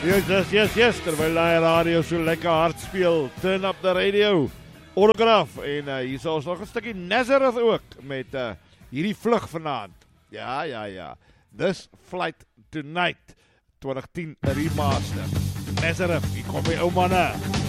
Yes, terwyl die radio so lekker hard speel, turn up the radio, autograf, en hier is ons nog 'n stukkie Nazareth ook, met hierdie vlug vanaand, ja, This Flight Tonight, 2010 remaster, Nazareth, hier kom die ou manne.